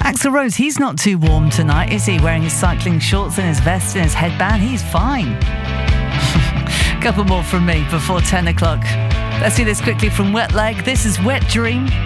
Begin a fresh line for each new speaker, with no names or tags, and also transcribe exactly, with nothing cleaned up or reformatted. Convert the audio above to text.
Axl Rose, he's not too warm tonight, is he? Wearing his cycling shorts and his vest and his headband, he's fine. Couple more from me before ten o'clock. Let's do this quickly from Wet Leg. This is Wet Dream.